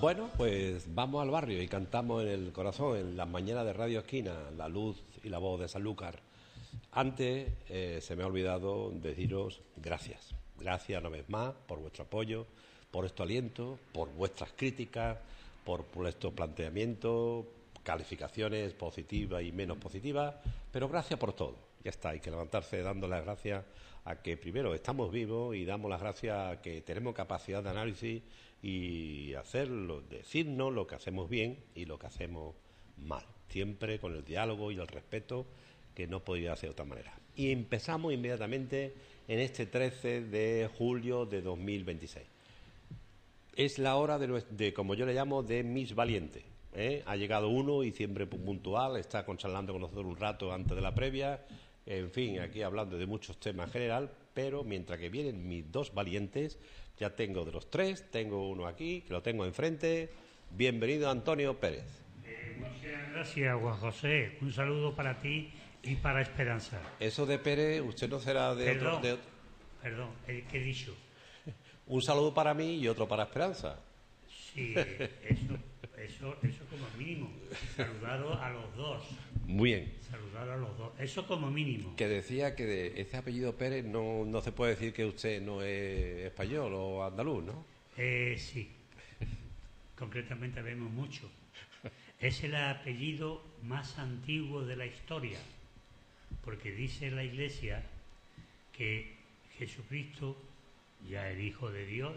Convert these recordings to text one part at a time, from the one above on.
Bueno, pues vamos al barrio y cantamos en el corazón, en las mañanas de Radio Esquina, la luz y la voz de Sanlúcar. Antes se me ha olvidado deciros gracias. Gracias una vez más por vuestro apoyo, por vuestro aliento, por vuestras críticas, por vuestros planteamientos, calificaciones positivas y menos positivas, pero gracias por todo. Ya está, hay que levantarse dando las gracias a que primero estamos vivos y damos las gracias a que tenemos capacidad de análisis y hacerlo, decirnos lo que hacemos bien y lo que hacemos mal, siempre con el diálogo y el respeto, que no podía hacer de otra manera. Y empezamos inmediatamente en este 13 de julio de 2026. Es la hora de como yo le llamo, de Mis Valientes. Ha llegado uno y siempre puntual, está charlando con nosotros un rato antes de la previa, en fin, aquí hablando de muchos temas en general, pero mientras que vienen mis dos valientes, ya tengo de los tres, tengo uno aquí, que lo tengo enfrente. Bienvenido, Antonio Pérez. Muchas gracias, Juan José. Un saludo para ti y para Esperanza. Eso de Pérez, usted no será de Perdón, otro... Perdón, ¿qué he dicho? Un saludo para mí y otro para Esperanza. Sí, eso como mínimo. Saludaros a los dos. Muy bien. Saludar a los dos. Eso como mínimo. Que decía que de ese apellido Pérez no se puede decir que usted no es español o andaluz, ¿no? Sí. Concretamente vemos mucho. Es el apellido más antiguo de la historia, porque dice la Iglesia que Jesucristo, ya el Hijo de Dios,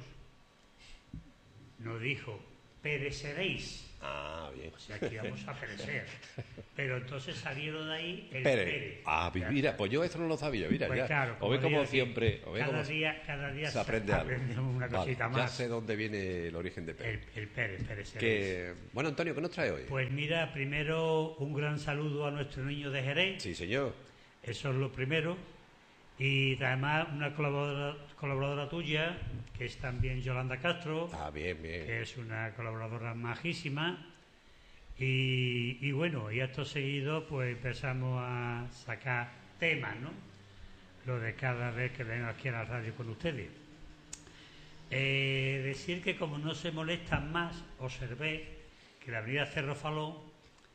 no dijo, pereceréis. Ah, bien. O sea, que íbamos a perecer. Pero entonces salieron de ahí el Pérez. Pérez. Ah, mira, pues yo eso no lo sabía, mira, pues ya. Claro, o ve como siempre, cada día se aprende algo. una cosita vale, más. Ya sé dónde viene el origen de Pérez. El Pérez. Bueno, Antonio, ¿qué nos trae hoy? Pues mira, primero un gran saludo a nuestro niño de Jerez. Sí, señor. Eso es lo primero. Y además una colaboradora tuya, que es también Yolanda Castro. Ah, bien. Que es una colaboradora majísima. Y bueno, y acto seguido pues empezamos a sacar temas, ¿no? Lo de cada vez que vengo aquí a la radio con ustedes. Decir que como no se molestan más, observé que la avenida Cerro Falón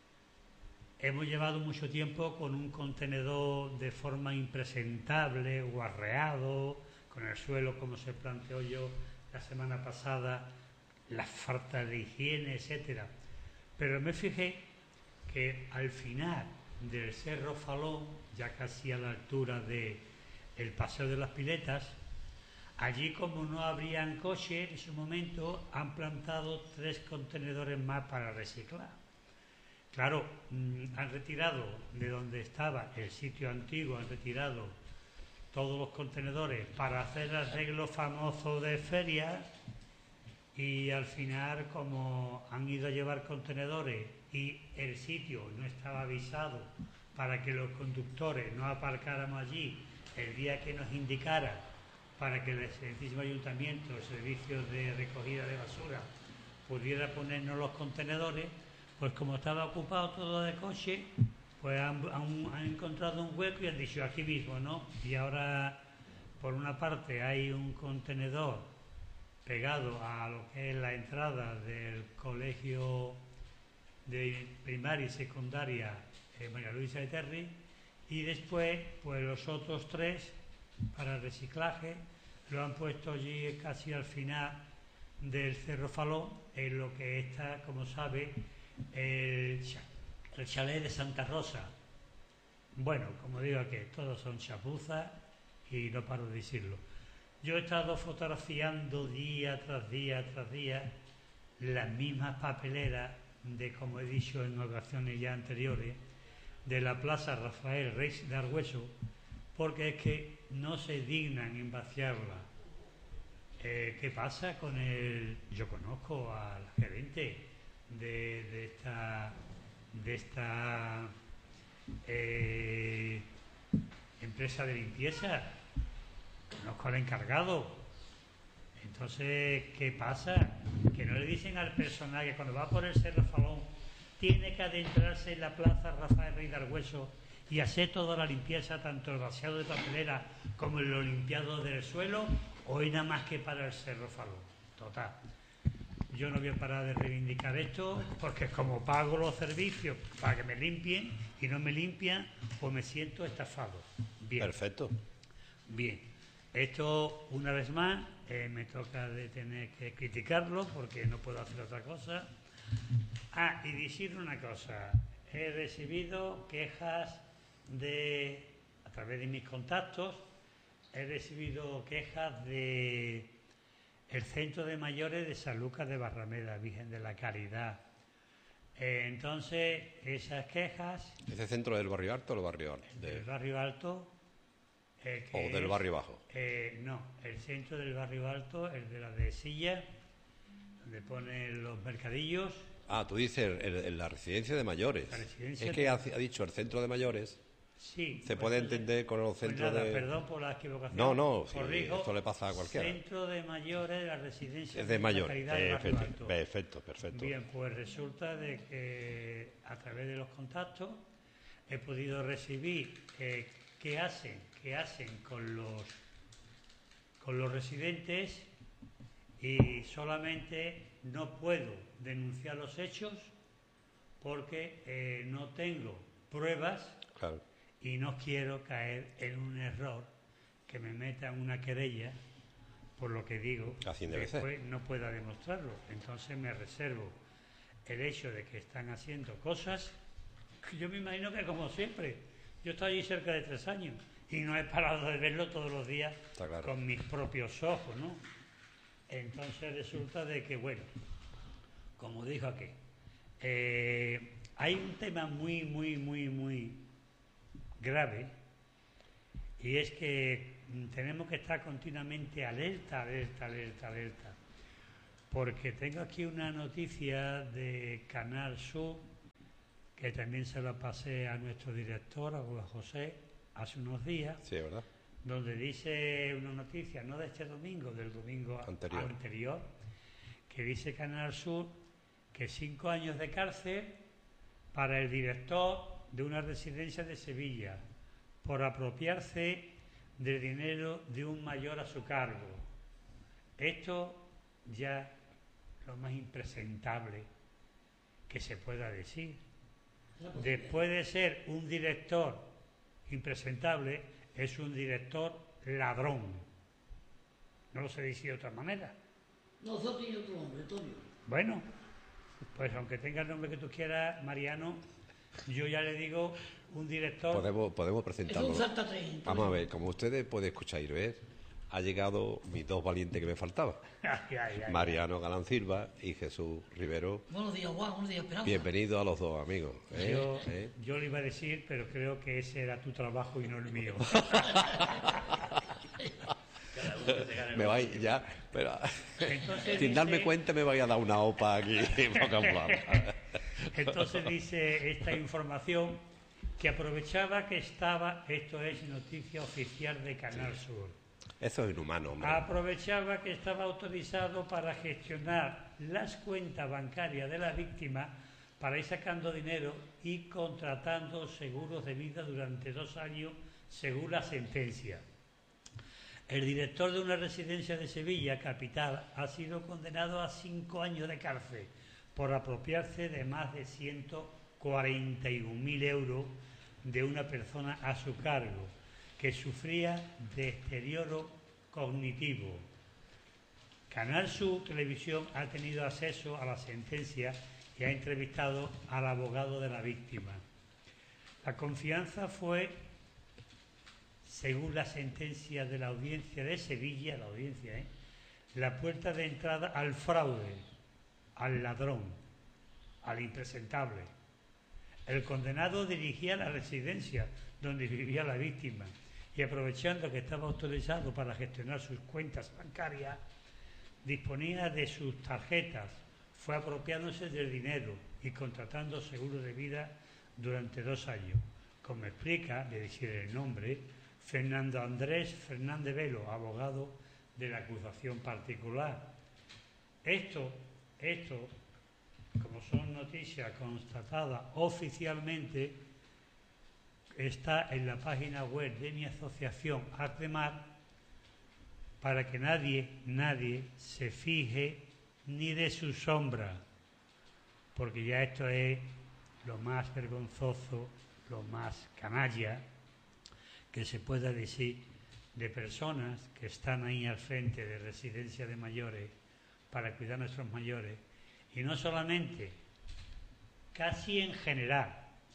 hemos llevado mucho tiempo con un contenedor de forma impresentable, guarreado, con el suelo como se planteó yo la semana pasada, la falta de higiene, etcétera. Pero me fijé que al final del Cerro Falón, ya casi a la altura del Paseo de las Piletas, allí como no habrían coches en ese momento, han plantado 3 contenedores más para reciclar. Claro, han retirado de donde estaba el sitio antiguo, han retirado todos los contenedores para hacer el arreglo famoso de feria, y al final, como han ido a llevar contenedores y el sitio no estaba avisado para que los conductores no aparcáramos allí el día que nos indicara, para que el excelentísimo ayuntamiento, el servicio de recogida de basura, pudiera ponernos los contenedores, pues como estaba ocupado todo de coche, pues han encontrado un hueco y han dicho aquí mismo, ¿no? Y ahora, por una parte, hay un contenedor pegado a lo que es la entrada del colegio de primaria y secundaria María Luisa de Terry, y después, pues los otros 3 para reciclaje lo han puesto allí casi al final del Cerro Falón, en lo que está, como sabe, el chalet de Santa Rosa. Bueno, como digo, que todos son chapuzas y no paro de decirlo. Yo he estado fotografiando día tras día las mismas papeleras de, como he dicho en ocasiones ya anteriores, de la Plaza Rafael Reyes de Argüeso, porque es que no se dignan en vaciarla. ¿Qué pasa con el...? Yo conozco al gerente de esta empresa de limpieza, conozco al encargado. Entonces, ¿qué pasa? Que no le dicen al personal que cuando va por el Cerro Falón tiene que adentrarse en la Plaza Rafael Rey de Argüeso y hacer toda la limpieza, tanto el vaciado de papelera como el limpiado del suelo, o es nada más que para el Cerro Falón. Total. yo no voy a parar de reivindicar esto, porque como pago los servicios para que me limpien y no me limpian, pues me siento estafado. Bien. Perfecto. Bien. Esto, una vez más, me toca de tener que criticarlo porque no puedo hacer otra cosa. Ah, y decir una cosa. He recibido quejas a través de mis contactos, he recibido quejas de el Centro de Mayores de San Lucas de Barrameda, Virgen de la Caridad. Entonces, esas quejas... ¿Ese centro del barrio alto o el barrio alto? Del barrio alto... ¿O del barrio bajo? No, el centro del barrio alto, el de la Dehesilla, donde ponen los mercadillos. Ah, tú dices la residencia de mayores. La residencia es que ha dicho el centro de mayores. Sí. Se puede entender con los centros nada, de... Perdón por la equivocación. No, sí, corrijo, esto le pasa a cualquiera. Centro de mayores de la residencia Es de mayores. Caridad del barrio alto. Perfecto. Bien, pues resulta de que a través de los contactos he podido recibir qué hacen con los residentes, y solamente no puedo denunciar los hechos porque no tengo pruebas. Claro. Y no quiero caer en un error que me meta en una querella por lo que digo, Así debe después ser. no pueda demostrarlo. Entonces me reservo el hecho de que están haciendo cosas que yo me imagino que, como siempre, yo estoy allí cerca de 3 años y no he parado de verlo todos los días con mis propios ojos, ¿no? Entonces resulta de que, bueno, como dijo aquí, hay un tema muy grave, y es que tenemos que estar continuamente alerta, porque tengo aquí una noticia de Canal Sur, que también se la pasé a nuestro director, a José, hace unos días. Sí, ¿verdad? Donde dice una noticia, no de este domingo, del domingo anterior, que dice Canal Sur que 5 años de cárcel para el director de una residencia de Sevilla por apropiarse del dinero de un mayor a su cargo. Esto ya lo más impresentable que se pueda decir. Después de ser un director impresentable, es un director ladrón. No lo sé decir de otra manera. Nosotros tiene otro nombre, Antonio. Bueno, pues aunque tenga el nombre que tú quieras, Mariano, yo ya le digo un director... Podemos presentarlo. Es un saltatren. Vamos a ver, como ustedes pueden escuchar y ver, ha llegado mis 2 valientes que me faltaban. Mariano Galán Silva y Jesús Rivero. Buenos días, Juan. Buenos días, Esperanza. Bienvenidos a los 2, amigos. Yo le iba a decir, pero creo que ese era tu trabajo y no el mío. Me vais ya, pero Entonces sin darme dice... cuenta me vais a dar una opa aquí. Entonces dice esta información que aprovechaba que estaba, esto es noticia oficial de Canal Sur. Eso es inhumano, hombre. Aprovechaba que estaba autorizado para gestionar las cuentas bancarias de la víctima para ir sacando dinero y contratando seguros de vida durante 2 años, según la sentencia. El director de una residencia de Sevilla, capital, ha sido condenado a 5 años de cárcel por apropiarse de más de 141.000 euros de una persona a su cargo, que sufría de deterioro cognitivo. Canal Sur Televisión ha tenido acceso a la sentencia y ha entrevistado al abogado de la víctima. La confianza fue, según la sentencia de la Audiencia de Sevilla, la puerta de entrada al fraude, al ladrón, al impresentable. El condenado dirigía la residencia donde vivía la víctima y, aprovechando que estaba autorizado para gestionar sus cuentas bancarias, disponía de sus tarjetas, fue apropiándose del dinero y contratando seguros de vida durante 2 años. Como explica, de decir el nombre, Fernando Andrés Fernández Velo, abogado de la acusación particular. Esto, como son noticias constatadas oficialmente, está en la página web de mi asociación Ardemar, para que nadie se fije ni de su sombra, porque ya esto es lo más vergonzoso, lo más canalla que se pueda decir de personas que están ahí al frente de residencias de mayores para cuidar a nuestros mayores, y no solamente, casi en general,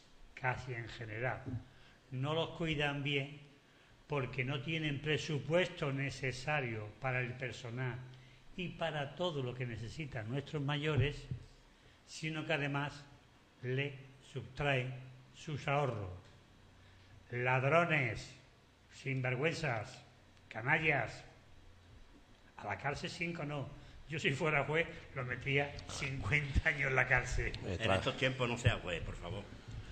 no los cuidan bien porque no tienen presupuesto necesario para el personal y para todo lo que necesitan nuestros mayores, sino que además le sustraen sus ahorros. Ladrones, sinvergüenzas, canallas, a la cárcel 5 no. Yo si fuera juez lo metía 50 años en la cárcel. En estos tiempos no sea juez, por favor.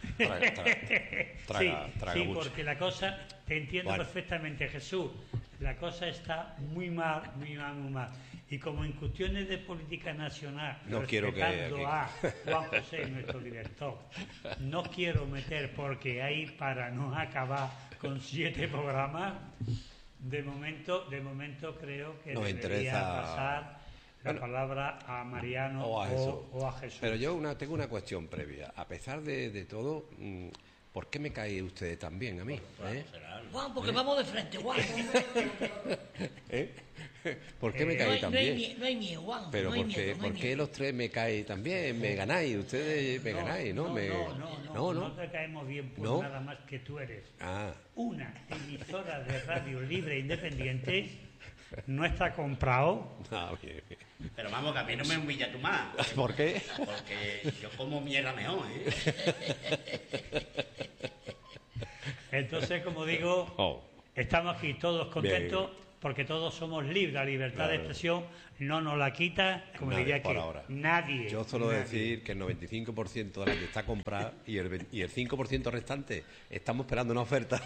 Traga sí, mucho. porque la cosa, te entiendo Bueno. perfectamente, Jesús, la cosa está muy mal. Y como en cuestiones de política nacional, No quiero que- respetando a Juan José, nuestro director, no quiero meter porque ahí para no acabar con 7 programas, de momento creo que Nos debería interesa- pasar la palabra a Mariano o a Jesús. o a Jesús. Pero yo tengo una cuestión previa. A pesar de todo, ¿por qué me cae usted tan bien a mí? Juan, porque vamos de frente, Juan. ¿Eh? ¿Por qué me No cae hay, tan no hay bien? mie- no hay miedo, Juan. Pero no hay ¿por qué, miedo, no hay ¿por qué miedo. los tres me caen tan bien? Me ganáis, ustedes me ganáis, ¿no? No te caemos bien por ¿No? nada más que tú eres Ah, una emisora de radio libre e independiente, no está comprado. bien. Pero vamos, que a mí no me humilla tú más. ¿Por qué? Porque yo como mierda mejor, ¿eh? Entonces, como digo, Oh. estamos aquí todos contentos porque todos somos libres. La libertad de Claro. expresión no nos la quita, como Nadie, diría por que ahora. nadie. Yo suelo nadie. decir que el 95% de la que está comprada y el 5% restante estamos esperando una oferta.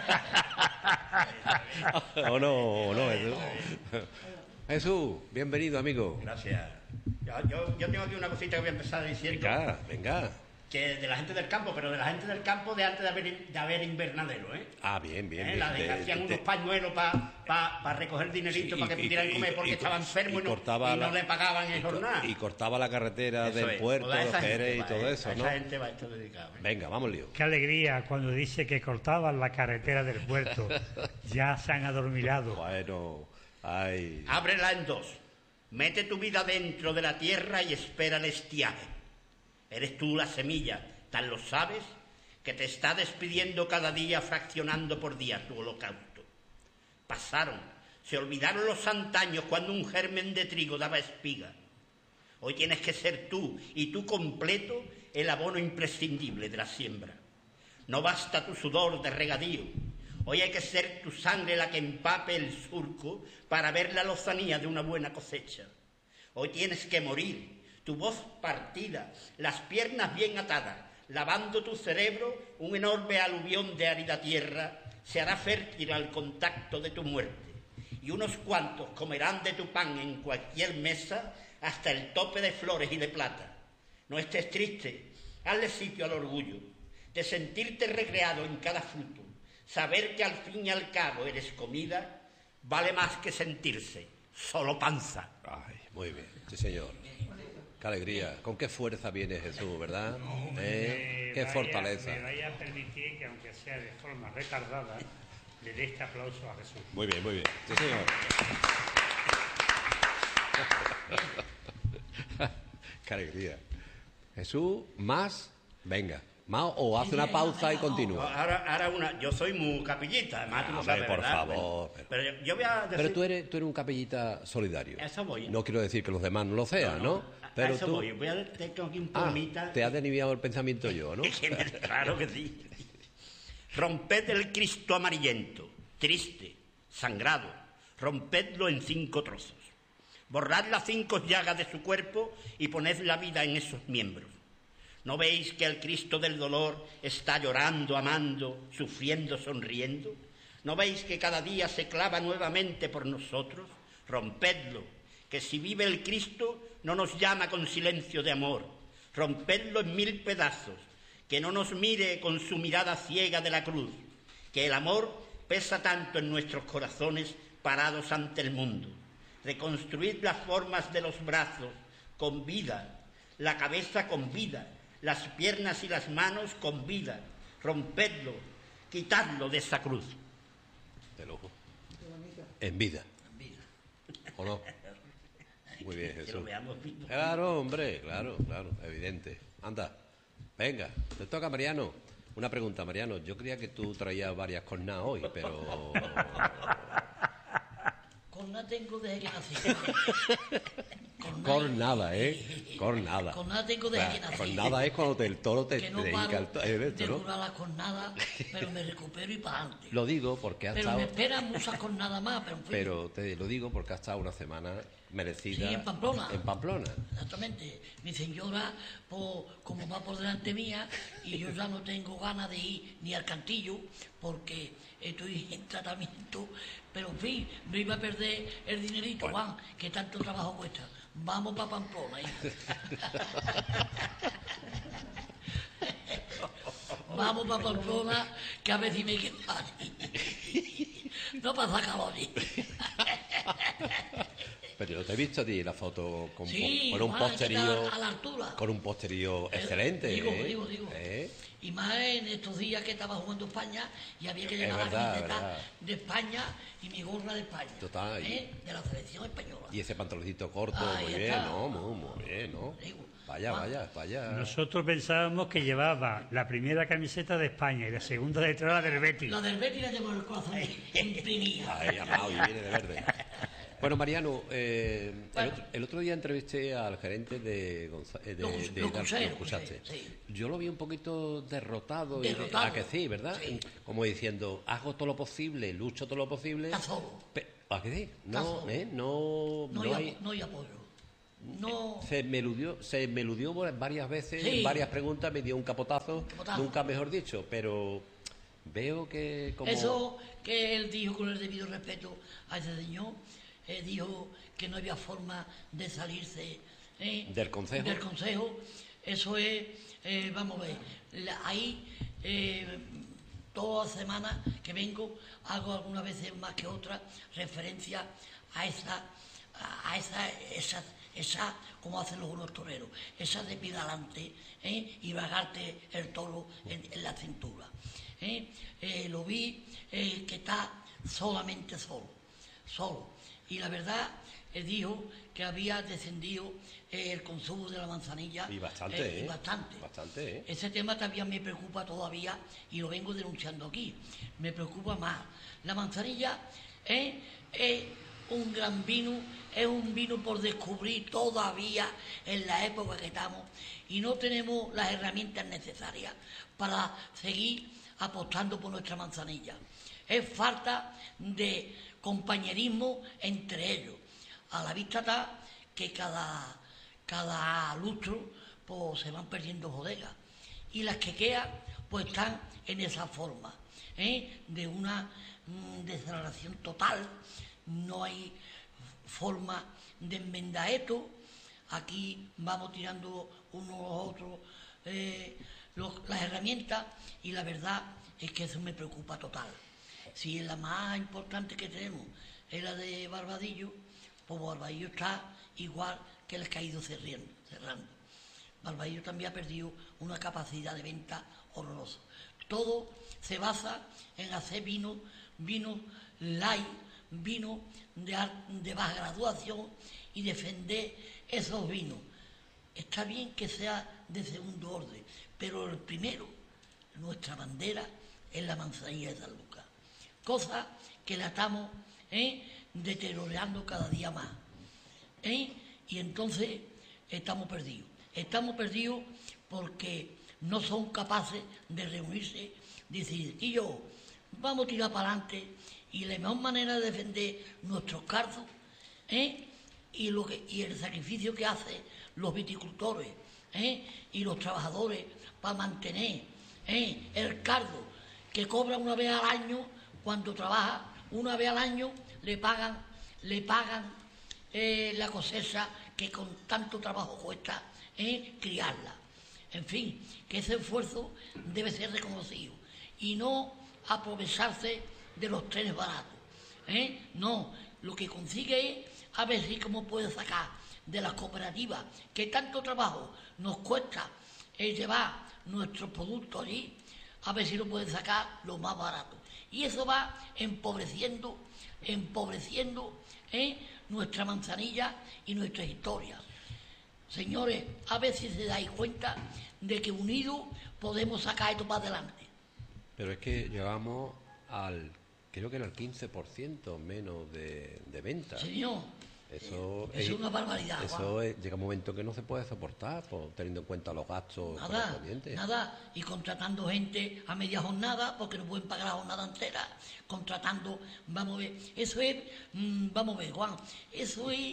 ¿O no, Jesús? Jesús, bienvenido, amigo. Gracias. Yo tengo aquí una cosita que voy a empezar diciendo. Venga. Que de la gente del campo, pero de la gente del campo de antes de haber invernadero, ¿eh? Ah, bien. La de que hacían unos pañuelos para recoger dinerito Sí, para que y- pudieran y- comer y- porque y- estaba enfermo y y no cortaba la- le pagaban el jornal. Y cortaba la carretera Eso del es. puerto, Toda esa Jerez gente y va, todo eso, ¿no? Esa gente va a estar dedicada. ¿eh? Venga, vamos lío. Qué alegría cuando dice que cortaban la carretera del puerto. Ya se han adormilado. Bueno, ay. Ábrela en dos. Mete tu vida dentro de la tierra y espera el estiaje. Eres tú la semilla, tan lo sabes, que te está despidiendo cada día fraccionando por día tu holocausto. Pasaron, se olvidaron los antaños cuando un germen de trigo daba espiga. Hoy tienes que ser tú y tú completo el abono imprescindible de la siembra. No basta tu sudor de regadío. Hoy hay que ser tu sangre la que empape el surco para ver la lozanía de una buena cosecha. Hoy tienes que morir, tu voz partida, las piernas bien atadas, lavando tu cerebro, un enorme aluvión de árida tierra se hará fértil al contacto de tu muerte. Y unos cuantos comerán de tu pan en cualquier mesa hasta el tope de flores y de plata. No estés triste, hazle sitio al orgullo, de sentirte recreado en cada fruto. Saber que al fin y al cabo eres comida vale más que sentirse solo panza. Ay, muy bien, sí señor. Qué alegría, con qué fuerza viene Jesús, ¿verdad? Qué fortaleza. Me vaya a permitir que, aunque sea de forma retardada, le dé este aplauso a Jesús. Muy bien, sí señor. Qué alegría. Jesús, más, venga, más o hace una pausa y continúa. Ahora yo soy muy capillita, además tú lo Hombre, sabes, por ¿verdad? favor. Pero yo voy a decir... Pero tú eres un capellita solidario. Eso voy. No quiero decir que los demás no lo sean, ¿no? Pero Pero eso tú... voy. Tengo aquí un Ah, poemita... te has desviado el pensamiento yo, ¿no? Claro que sí. Romped el Cristo amarillento, triste, sangrado, rompedlo en 5 trozos. Borrad las 5 llagas de su cuerpo y poned la vida en esos miembros. ¿No veis que el Cristo del dolor está llorando, amando, sufriendo, sonriendo? ¿No veis que cada día se clava nuevamente por nosotros? Rompedlo, que si vive el Cristo no nos llama con silencio de amor. Rompedlo en 1000 pedazos, que no nos mire con su mirada ciega de la cruz, que el amor pesa tanto en nuestros corazones parados ante el mundo. reconstruid las formas de los brazos con vida, la cabeza con vida, las piernas y las manos con vida, rompedlo, quitadlo de esa cruz. De lujo. En vida. ¿O no? Muy bien, Que lo Jesús. veamos vivo. Claro, hombre, claro, evidente. Anda, venga, te toca, Mariano. Una pregunta, Mariano. Yo creía que tú traías varias cornadas hoy, pero... Cornada tengo desde que nací. Cornada, ¿eh? Cornada. Cornada tengo desde que nací. Cornada es cuando el toro te Que no dedica paro el de esto, ¿no? durar las cornadas, pero me recupero y para adelante. Lo digo porque has Pero me estado... esperan muchas cornadas más, pero en fin. Pero te lo digo porque has estado una semana merecida... Sí, en Pamplona. En Pamplona. Exactamente. Mi señora, como va por delante mía, y yo ya no tengo ganas de ir ni al Cantillo, porque estoy en tratamiento, pero en fin, no iba a perder el dinerito, Bueno. Juan, que tanto trabajo cuesta. Vamos para Pamplona. Vamos para Pamplona, que a ver si me quedo allí. No pasa calor allí. Pero yo te he visto a ti la foto con, Sí, con un Juan, posterío... está a la altura. Con un posterío excelente, Digo, ¿eh? digo. ¿Eh? Y más en estos días que estaba jugando España y había que Es llevar verdad, la camiseta verdad. de España y mi gorra de España. Total. De la selección española. Y ese pantaloncito corto, Ahí muy está. bien, ¿no? Muy bien, ¿no? Digo, Vaya, Juan, vaya. Nosotros pensábamos que llevaba la primera camiseta de España y la segunda detrás la del Betis. La del Betis la llevo en el corazón imprimida. Ahí, amado, y viene de verde. Bueno, Mariano, Bueno. el otro día entrevisté al gerente de Los Cruceros, Cruzaste. sí. Yo lo vi un poquito derrotado. Derrotado. ¿A que sí, verdad? Sí. Como diciendo, hago todo lo posible, lucho todo lo posible. Está solo. ¿A que sí? Está No, solo. No No hay... hay apoyo. No. Se me eludió varias veces, Sí. en varias preguntas, me dio un capotazo, Capotazo. nunca mejor dicho, pero veo que como... Eso que él dijo con el debido respeto a ese señor, dijo que no había forma de salirse ¿Del concejo? Del consejo. Eso es, vamos a ver, ahí todas las semanas que vengo hago algunas veces más que otras referencia a esa como hacen los buenos toreros, esa de pie adelante y vagarte el toro en la cintura. Lo vi que está solamente solo. Y la verdad, dijo que había descendido el consumo de la manzanilla. Y bastante, y bastante. Bastante, ¿eh? Ese tema también me preocupa todavía y lo vengo denunciando aquí. Me preocupa más. La manzanilla es un gran vino, es un vino por descubrir todavía en la época que estamos y no tenemos las herramientas necesarias para seguir apostando por nuestra manzanilla. Es falta de compañerismo entre ellos. A la vista está que cada lustro pues, se van perdiendo bodegas y las que quedan pues están en esa forma de una deceleración total. No hay forma de enmendar esto. Aquí vamos tirando unos a otros las herramientas y la verdad es que eso me preocupa total. Si la más importante que tenemos es la de Barbadillo, pues Barbadillo está igual que el que ha ido cerrando. Barbadillo también ha perdido una capacidad de venta horrorosa. Todo se basa en hacer vino light, vino de baja graduación y defender esos vinos. Está bien que sea de segundo orden, pero el primero, nuestra bandera, es la manzanilla de San Lucas. Cosa que la estamos deteriorando cada día más. Y entonces estamos perdidos. Estamos perdidos porque no son capaces de reunirse, decir, y yo, vamos a tirar para adelante y la mejor manera de defender nuestros carzos y el sacrificio que hacen los viticultores y los trabajadores para mantener el cardo que cobra una vez al año, cuando trabaja una vez al año le pagan la cosecha que con tanto trabajo cuesta criarla. En fin, que ese esfuerzo debe ser reconocido y no aprovecharse de los trenes baratos. No, lo que consigue es a ver si cómo puede sacar de las cooperativas, que tanto trabajo nos cuesta llevar nuestros productos allí, a ver si lo pueden sacar lo más barato. Y eso va empobreciendo nuestra manzanilla y nuestras historias. Señores, a ver si se dais cuenta de que unidos podemos sacar esto para adelante. Pero es que llegamos creo que era el 15% menos de ventas. Señor, Eso es una barbaridad. Llega un momento que no se puede soportar, teniendo en cuenta los gastos correspondientes. Nada, y contratando gente a media jornada, porque no pueden pagar la jornada entera, contratando, vamos a ver, eso es, vamos a ver, Juan, eso es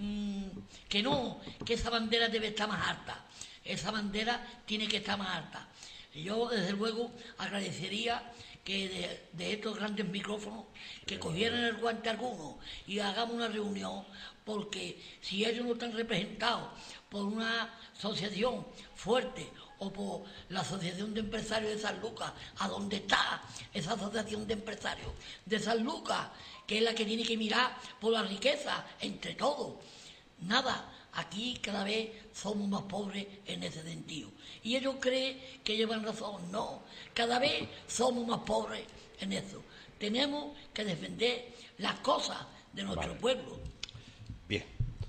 que esa bandera debe estar más alta, esa bandera tiene que estar más alta. Yo, desde luego, agradecería que de estos grandes micrófonos, que cogieran el guante alguno y hagamos una reunión, porque si ellos no están representados por una asociación fuerte o por la Asociación de Empresarios de San Lucas, ¿a dónde está esa Asociación de Empresarios de San Lucas? Que es la que tiene que mirar por la riqueza entre todos. Nada, aquí cada vez somos más pobres en ese sentido. Y ellos creen que llevan razón. No, cada vez somos más pobres en eso. Tenemos que defender las cosas de nuestro pueblo. Bien.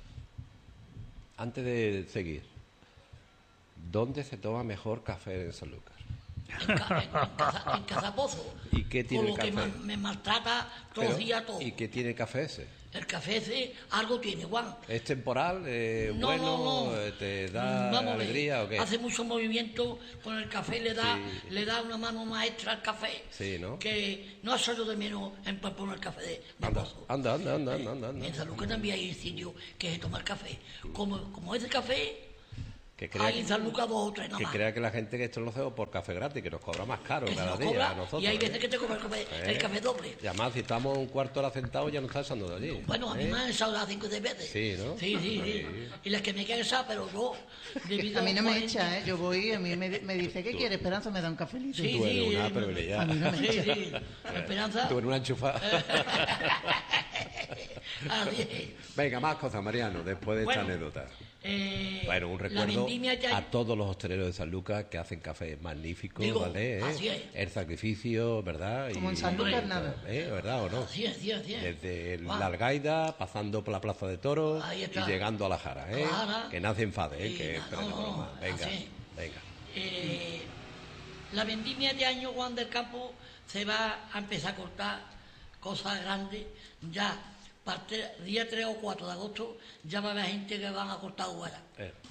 Antes de seguir, ¿dónde se toma mejor café en Sanlúcar? En Casapozo. ¿Y qué tiene con el lo café? que me maltrata todos los días todo. ¿Y qué tiene el café ese? El café ese algo tiene, Juan. ¿Es temporal? No. ¿Te da Vamos alegría o qué? Hace mucho movimiento con el café, le da una mano maestra al café. Sí, ¿no? Que no soy yo de menos en poner el café de Pozo. Anda. En San Lucas también hay sitio que se toma el café. Como ese café, hay en San Lucas 2 o 3 nada más. Que crea que la gente que esto lo hace por café gratis, que nos cobra más caro Que cada se nos día cobra, a nosotros. y hay veces que te cobra el café doble. Y además, si estamos un cuarto de hora sentados, ya no está echando de allí. Bueno, a mí me han echado las 5 o 6 veces. Sí, ¿no? Sí. Y las que me quedan echar, pero yo, debido A mí no los me 40, echa, ¿eh? Yo voy, a mí me dice, ¿qué quiere? Esperanza me da un cafelito. Sí, Tú eres una privilegiada. A mí no me echa. Sí. Esperanza. Tú eres una enchufada. Así es. Venga, más cosas, Mariano, después de esta Bueno, anécdota. Un Un recuerdo vendimia a todos los hosteleros de San Lucas que hacen café magnífico, Digo, ¿vale? así es. El sacrificio, ¿verdad? Como en San Lucas nada. ¿Verdad o no? Así es. Desde Juan, la Algaida, pasando por la Plaza de Toros Ahí y está. llegando a la Jara, ¿eh? A la Jara. Que nadie enfade, Sí, que no, es broma. Venga, así es. venga. La vendimia de año, Juan del Campo, se va a empezar a cortar cosas grandes. Ya, para el día 3 o 4 de agosto, ya va a haber gente que van a cortar hueras.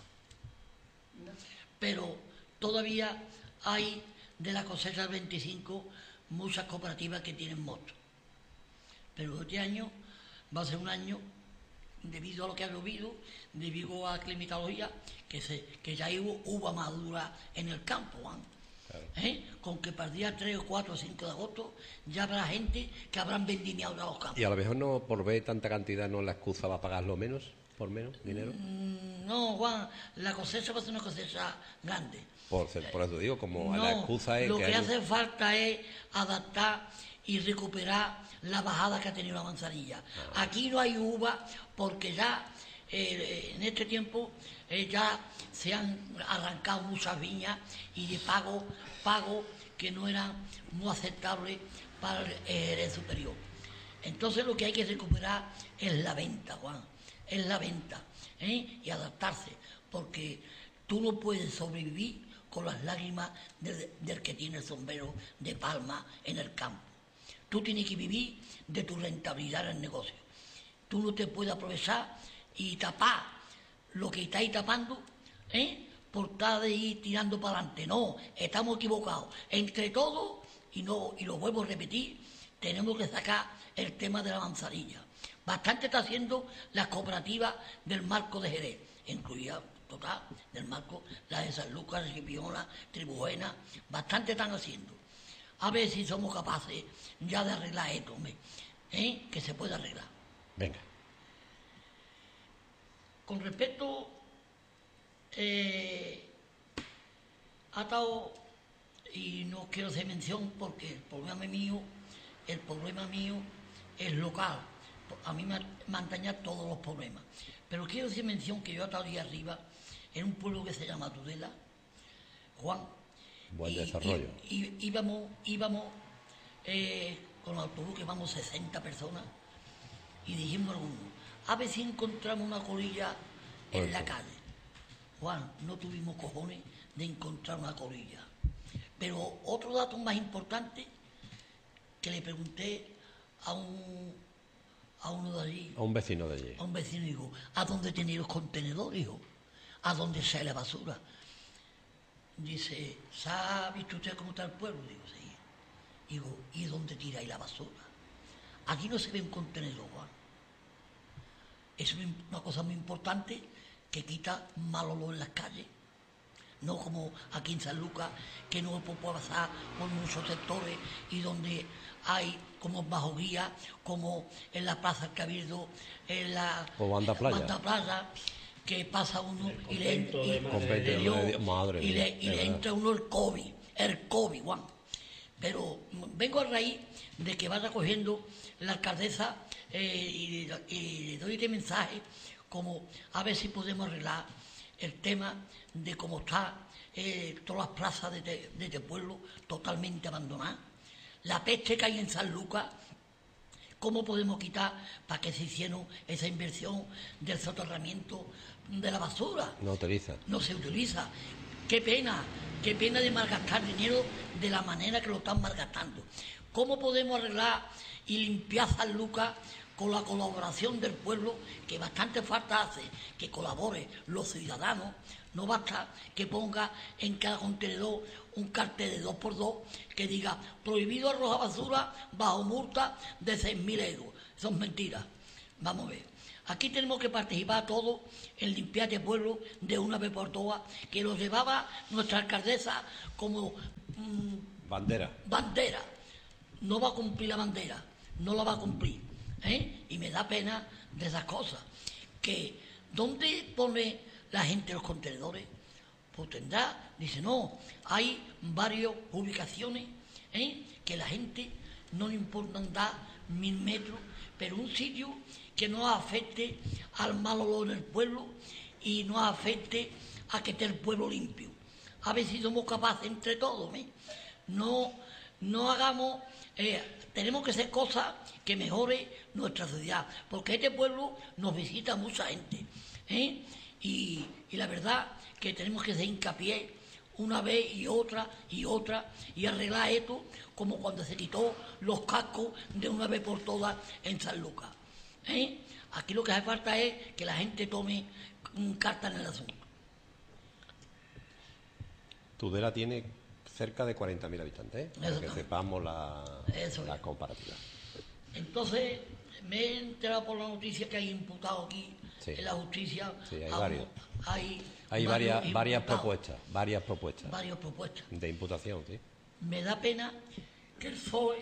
Pero todavía hay de la cosecha del 25 muchas cooperativas que tienen motos. Pero este año va a ser un año, debido a lo que ha llovido, debido a la climatología, que ya hay uva madura en el campo, Juan. Claro. Con que para el día 3 o 4 o 5 de agosto ya habrá gente que habrán vendimiado ya los campos. Y a lo mejor no, por ver tanta cantidad, no la excusa va a pagarlo menos, por menos dinero. No, Juan, la cosecha va a ser una cosecha grande. Por eso digo, como No, la excusa es lo que que hay hace falta es adaptar y recuperar la bajada que ha tenido la manzanilla. Aquí no hay uva porque ya en este tiempo ya se han arrancado muchas viñas y de pago que no eran muy aceptables para el Jerez superior. Entonces lo que hay que recuperar es la venta, Juan, es la venta, y adaptarse, porque tú no puedes sobrevivir con las lágrimas del que tiene el sombrero de palma en el campo. Tú tienes que vivir de tu rentabilidad en el negocio. Tú no te puedes aprovechar y tapar lo que estáis tapando, por estar de ir tirando para adelante. No, estamos equivocados. Entre todos, y lo vuelvo a repetir, tenemos que sacar el tema de la manzanilla. Bastante está haciendo las cooperativas del marco de Jerez, incluida total del marco, la de San Lucas, Ripiola, Tribujena, bastante están haciendo. A ver si somos capaces ya de arreglar esto, hombre, que se puede arreglar. Venga. Con respecto ha estado, y no quiero hacer mención porque el problema mío es local, a mí me han dañado todos los problemas. Pero quiero decir mención que yo estaba ahí arriba, en un pueblo que se llama Tudela, Juan. Buen desarrollo. Íbamos con el autobús, que vamos 60 personas, y dijimos algunos, a ver si encontramos una colilla en la calle. Juan, no tuvimos cojones de encontrar una colilla. Pero otro dato más importante, que le pregunté a uno de allí. A un vecino de allí. A un vecino, digo, ¿a dónde tenéis los contenedores, hijo? ¿A dónde sale la basura? Dice, ¿sabe visto usted cómo está el pueblo? Digo, sí. Digo, ¿y dónde tiráis la basura? Aquí no se ve un contenedor, Juan. Es una cosa muy importante que quita mal olor en las calles. No como aquí en San Lucas, que no puede pasar por muchos sectores y donde hay como bajo guía, como en la Plaza del Cabildo, en la Banda Playa. Banda Playa, que pasa uno y le entra uno el COVID, Juan. Pero vengo a raíz de que va recogiendo la alcaldesa y le doy este mensaje como a ver si podemos arreglar el tema de cómo está todas las plazas de este pueblo totalmente abandonadas. La peste que hay en San Lucas, ¿cómo podemos quitar para que se hicieron esa inversión del soterramiento de la basura? No se utiliza. Qué pena de malgastar dinero de la manera que lo están malgastando. ¿Cómo podemos arreglar y limpiar San Lucas con la colaboración del pueblo, que bastante falta hace que colaboren los ciudadanos? No basta que ponga en cada contenedor un cartel de 2x2 que diga prohibido arrojar basura bajo multa de 6.000 euros. Eso es mentira. Vamos a ver. Aquí tenemos que participar todos en limpiar este pueblo de una vez por todas, que lo llevaba nuestra alcaldesa como bandera. No va a cumplir la bandera, no la va a cumplir. Y me da pena de esas cosas. Que ¿dónde pone la gente los contenedores? Pues tendrá, dice, no, hay varias ubicaciones que la gente no le importa andar 1.000 metros, pero un sitio que no afecte al mal olor en el pueblo y no afecte a que esté el pueblo limpio. A ver si somos capaces entre todos. No hagamos, tenemos que hacer cosas que mejore nuestra sociedad, porque este pueblo nos visita mucha gente. Y la verdad que tenemos que hacer hincapié una vez y otra y arreglar esto como cuando se quitó los cascos de una vez por todas en San Lucas. Aquí lo que hace falta es que la gente tome carta en el asunto. Tudela tiene cerca de 40.000 habitantes, para que sepamos la comparativa. Entonces, me he enterado por la noticia que hay imputados aquí en la justicia. Sí, hay varios. Hay varias propuestas de imputación, sí. Me da pena que el PSOE,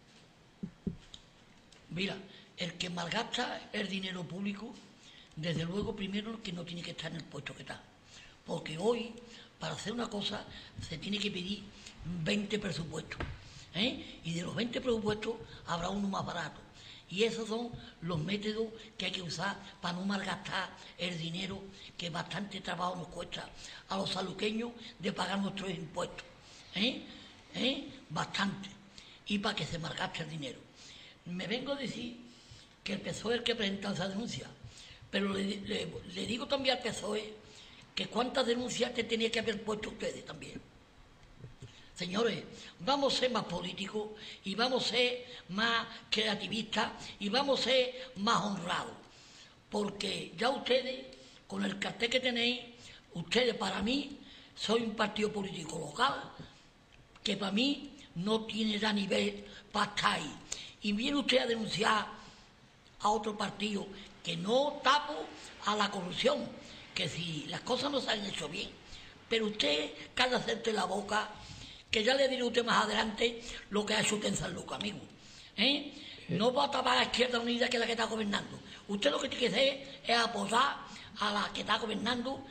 mira, el que malgasta el dinero público, desde luego primero que no tiene que estar en el puesto que está, porque hoy para hacer una cosa se tiene que pedir 20 presupuestos, y de los 20 presupuestos habrá uno más barato. Y esos son los métodos que hay que usar para no malgastar el dinero que bastante trabajo nos cuesta a los saluqueños de pagar nuestros impuestos. Bastante. Y para que se malgaste el dinero. Me vengo a decir que el PSOE es el que presenta esa denuncia, pero le digo también al PSOE que cuántas denuncias te tenía que haber puesto ustedes también. Señores, vamos a ser más políticos y vamos a ser más creativistas y vamos a ser más honrados. Porque ya ustedes, con el cartel que tenéis, ustedes para mí, soy un partido político local que para mí no tiene ya nivel para estar ahí. Y viene usted a denunciar a otro partido que no tapo a la corrupción, que si las cosas no se han hecho bien, pero usted cada hacerte la boca, que ya le diré a usted más adelante lo que ha hecho usted en San Lucas, amigo. No va a tapar a la Izquierda Unida, que es la que está gobernando. Usted lo que tiene que hacer es apoyar a la que está gobernando,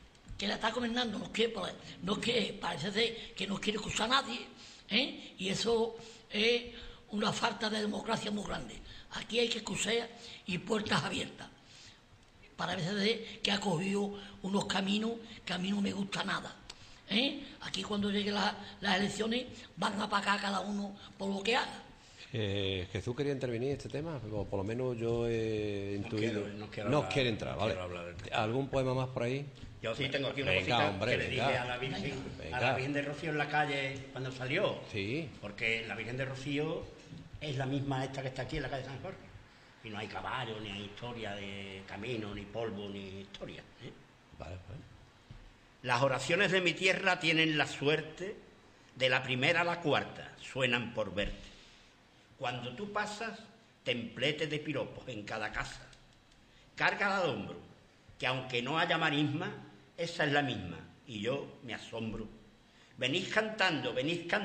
no quiere, parece ser que no quiere escuchar a nadie, y eso es una falta de democracia muy grande. Aquí hay que coser y puertas abiertas. Para veces que ha cogido unos caminos que a mí no me gusta nada. Aquí cuando lleguen las elecciones van a pagar cada uno por lo que haga. Jesús quería intervenir en este tema, o por lo menos yo he intuido. No quiere entrar, ¿vale? ¿Algún poema más por ahí? Yo sí tengo aquí una Venga, cosita hombre, que le dije venga. a la Virgen, Venga. a la Virgen de Rocío en la calle cuando salió. Sí. Porque la Virgen de Rocío es la misma esta que está aquí en la calle San Jorge. Y no hay caballo, ni hay historia de camino, ni polvo, ni historia. Vale, vale. Las oraciones de mi tierra tienen la suerte de la primera a la cuarta, suenan por verte. Cuando tú pasas, templete de piropos en cada casa. Cárgala al hombro, que aunque no haya marisma, esa es la misma, y yo me asombro. Venís cantando,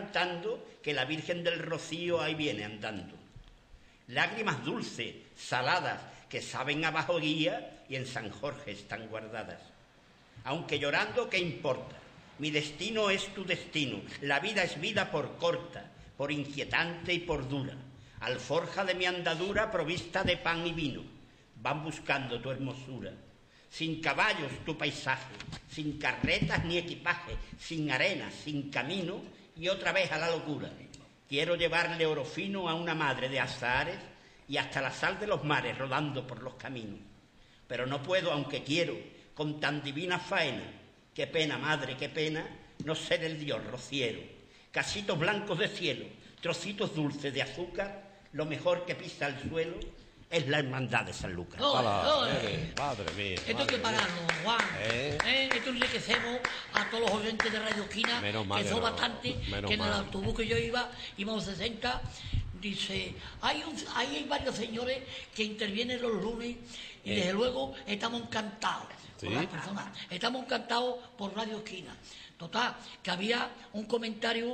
que la Virgen del Rocío ahí viene andando. Lágrimas dulces, saladas, que saben a bajo guía y en San Jorge están guardadas. Aunque llorando, ¿qué importa? Mi destino es tu destino, la vida es vida por corta, por inquietante y por dura. Alforja de mi andadura provista de pan y vino, van buscando tu hermosura. Sin caballos tu paisaje, sin carretas ni equipaje, sin arena, sin camino y otra vez a la locura. Quiero llevarle oro fino a una madre de azahares y hasta la sal de los mares rodando por los caminos. Pero no puedo, aunque quiero, con tan divina faena. Qué pena, madre, qué pena, no ser el Dios rociero. Casitos blancos de cielo, trocitos dulces de azúcar, lo mejor que pisa el suelo es la hermandad de San Lucas. Madre mía. Esto hay que pagarlo, Juan. Esto enriquecemos a todos los oyentes de Radio Esquina, que son bastante, que en el autobús que yo íbamos 60. Dice, hay varios señores que intervienen los lunes y desde luego estamos encantados con las personas. Estamos encantados por Radio Esquina. Total, que había un comentario